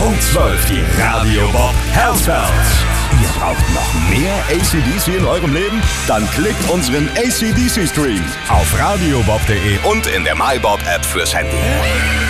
Punkt 12 die Radio Bob Herzfels. Ihr braucht noch mehr AC/DC in eurem Leben? Dann klickt unseren AC/DC Stream auf radiobob.de und in der MyBob App fürs Handy.